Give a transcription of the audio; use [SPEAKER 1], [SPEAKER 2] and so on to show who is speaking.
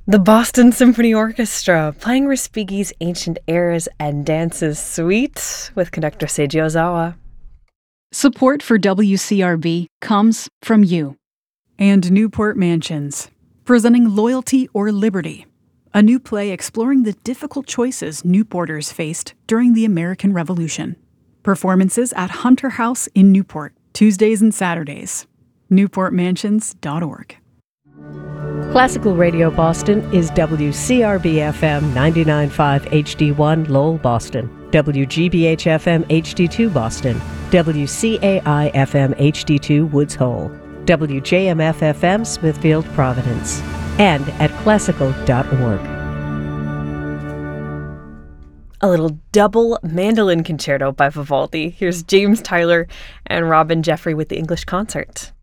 [SPEAKER 1] The Boston Symphony Orchestra playing Respighi's Ancient Airs and Dances Suite with conductor Seiji Ozawa.
[SPEAKER 2] Support for WCRB comes from you.
[SPEAKER 3] And Newport Mansions, presenting Loyalty or Liberty, a new play exploring the difficult choices Newporters faced during the American Revolution. Performances at Hunter House in Newport, Tuesdays and Saturdays. NewportMansions.org.
[SPEAKER 4] Classical Radio Boston is WCRB-FM 99.5 HD1 Lowell, Boston, WGBH-FM HD2 Boston, WCAI-FM HD2 Woods Hole, WJMF-FM Smithfield, Providence, and at classical.org.
[SPEAKER 1] A little double mandolin concerto by Vivaldi. Here's James Tyler and Robin Jeffrey with the English Concert.